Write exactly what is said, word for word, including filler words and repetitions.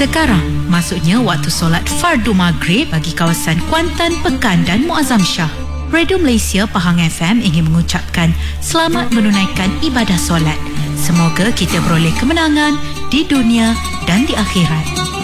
Sekarang, maksudnya waktu solat Fardu Maghrib bagi kawasan Kuantan, Pekan dan Muazzam Shah. Radio Malaysia Pahang F M ingin mengucapkan selamat menunaikan ibadah solat. Semoga kita beroleh kemenangan di dunia dan di akhirat.